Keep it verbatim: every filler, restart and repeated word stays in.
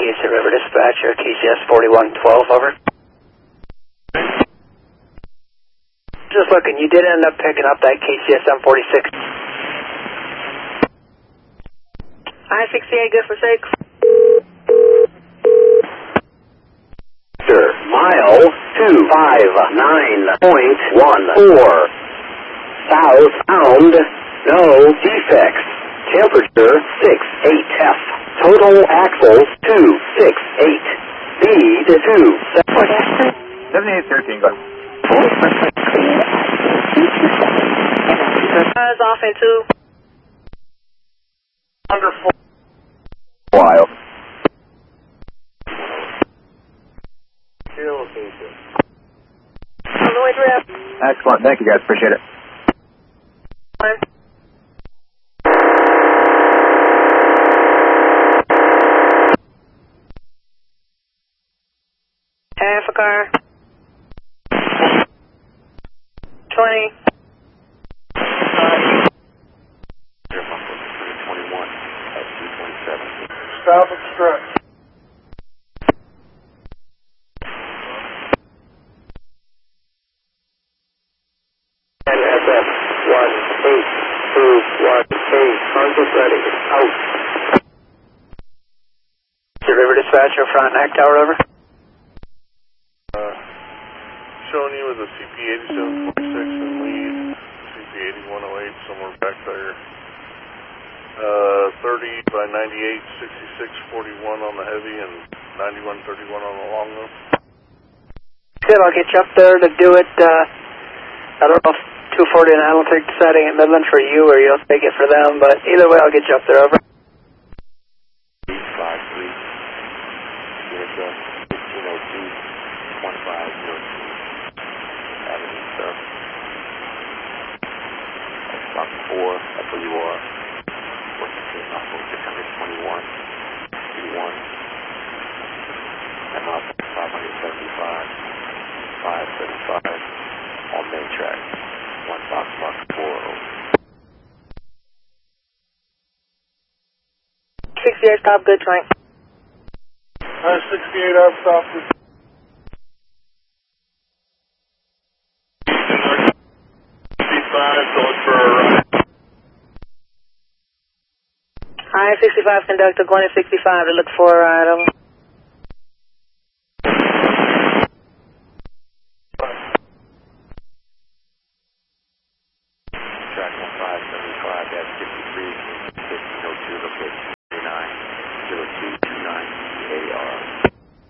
Casey River Dispatcher, K C S forty-one twelve, over. Just looking, you did end up picking up that K C S M forty-six. I sixty-eight, good for six. Mile two five nine point one four. Southbound, no defects. Temperature six eight F. Total axles two six eight. Speed two. seventy-eight thirteen, go. Cars off in two. Under four. Wild. On the way to Excellent. Thank you, guys. Appreciate it. One. Half a car. twenty. twenty-one at two twenty-seven. Stop obstruct. N S F one eight two one eight. Contact ready. Out. River Dispatcher, front neck tower, over. Uh, showing you with a C P eighty-seven forty-six and lead, C P eighty-one oh eight, somewhere back there. Uh, thirty by ninety-eight, sixty-six forty-one on the heavy and ninety-one thirty-one on the long one. Good, I'll get you up there to do it. Uh, I don't know if two forty-nine will take the setting at Midland for you or you'll take it for them, but either way I'll get you up there, over. five three. Here's uh, fifteen oh two, twenty-five oh two. Avenue, sir. That's Fox four, that's where you are. Washington, Knoxville, six twenty-one, two one. I'm up five seventy-five, five thirty-five on main track. One Fox, Fox four. sixty-eight, stop, good train. Uh, sixty-eight, I've stopped with fifty-five, going for a ride. I sixty-five, conductor, going to sixty-five to look for a ride, over.